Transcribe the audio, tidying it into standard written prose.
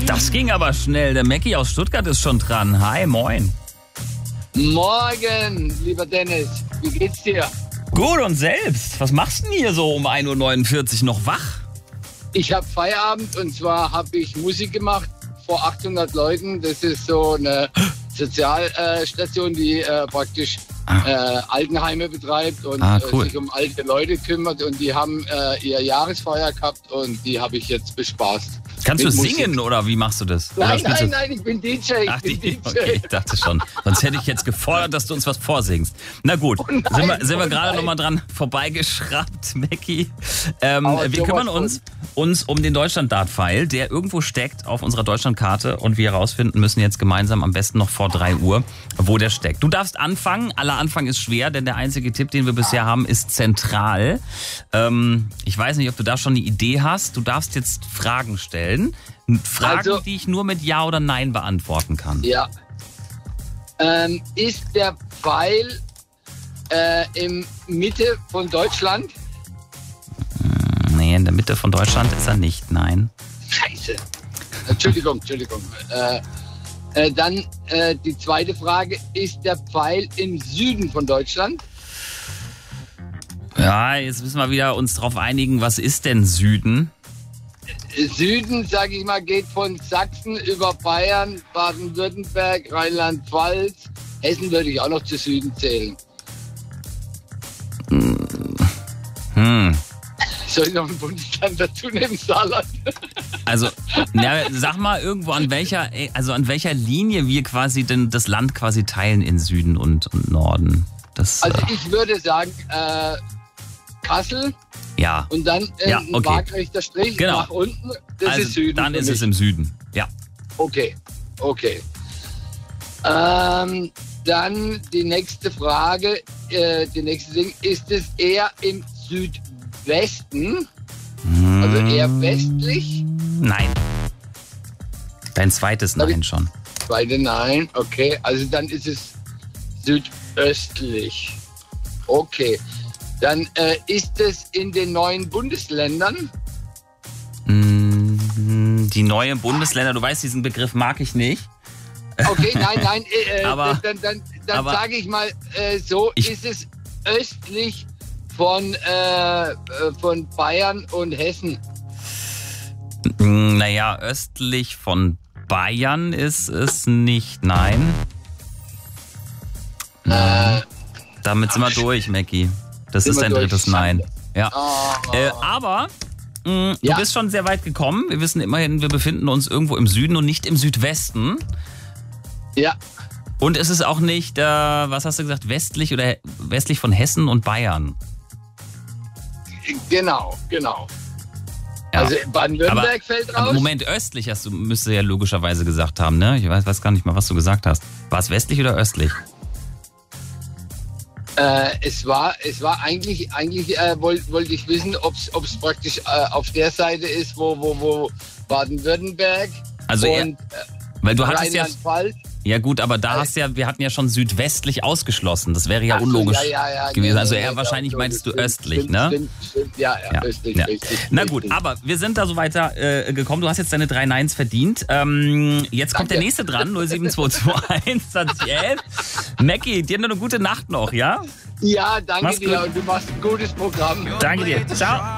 Das ging aber schnell. Der Mackie aus Stuttgart ist schon dran. Hi, moin. Morgen, lieber Dennis. Wie geht's dir? Gut, und selbst? Was machst du denn hier so um 1.49 Uhr noch wach? Ich habe Feierabend und zwar habe ich Musik gemacht vor 800 Leuten. Das ist so eine Sozialstation, die praktisch Altenheime betreibt und cool. sich um alte Leute kümmert. Und die haben ihr Jahresfeier gehabt und die habe ich jetzt bespaßt. Kannst du Musik. singen oder wie machst du das? Nein, ich bin DJ. Ach, okay, ich dachte schon. Sonst hätte ich jetzt gefordert, dass du uns was vorsingst. Na gut, sind wir gerade nochmal dran vorbeigeschraubt, Mackie. Wir kümmern uns um den Deutschland-Dart-File, der irgendwo steckt auf unserer Deutschlandkarte und wir herausfinden müssen jetzt gemeinsam am besten noch vor 3 Uhr, wo der steckt. Du darfst anfangen. Aller Anfang ist schwer, denn der einzige Tipp, den wir bisher haben, ist zentral. Ich weiß nicht, ob du da schon eine Idee hast. Du darfst jetzt Fragen stellen. Fragen, die ich nur mit Ja oder Nein beantworten kann. Ja. Ist der Pfeil in Mitte von Deutschland? Nee, in der Mitte von Deutschland ist er nicht, nein. Scheiße. Entschuldigung. Dann die zweite Frage. Ist der Pfeil im Süden von Deutschland? Ja, jetzt müssen wir wieder uns darauf einigen, was ist denn Süden? Süden, sage ich mal, geht von Sachsen über Bayern, Baden-Württemberg, Rheinland-Pfalz. Hessen würde ich auch noch zu Süden zählen. Soll ich noch ein Bundesland dazu nehmen, Saarland? Also, sag mal irgendwo an welcher Linie wir quasi denn das Land quasi teilen in Süden und Norden. Ich würde sagen, Kassel. Ja. Und dann ein waagrechter Strich nach unten. Das ist Süden. Dann ist es im Süden. Ja. Okay. Dann die nächste Frage. Die nächste Ding. Ist es eher im Südwesten? Also eher westlich? Nein. Dein zweites Nein schon. Zweite Nein. Okay. Also dann ist es südöstlich. Okay. Dann ist es in den neuen Bundesländern? Die neuen Bundesländer, du weißt, diesen Begriff mag ich nicht. Okay, nein. Aber dann sage ich mal ist es östlich von Bayern und Hessen? Naja, östlich von Bayern ist es nicht, nein. Damit sind wir durch, Mackie. Das ist dein drittes Nein. Ja. Aber du bist schon sehr weit gekommen. Wir wissen immerhin, wir befinden uns irgendwo im Süden und nicht im Südwesten. Ja. Und es ist auch nicht, was hast du gesagt, westlich von Hessen und Bayern. Genau. Ja. Also Baden-Württemberg fällt raus. Aber Moment, östlich müsste ja logischerweise gesagt haben, ne? Ich weiß gar nicht mal, was du gesagt hast. War es westlich oder östlich? Es war eigentlich wollte ich wissen, ob es praktisch auf der Seite ist, wo Baden-Württemberg und weil du hattest Rheinland-Pfalz. Ja gut, aber wir hatten ja schon südwestlich ausgeschlossen. Das wäre ja unlogisch gewesen. Also wahrscheinlich meintest du östlich, ne? Stimmt. Ja, östlich. Ja. Richtig, Na gut, aber wir sind da so weiter gekommen. Du hast jetzt deine 3 Neins verdient. Jetzt kommt der nächste dran, 07221 2011. Mackie, dir noch eine gute Nacht noch, ja? Ja, danke dir und du machst ein gutes Programm. Danke dir. Ciao.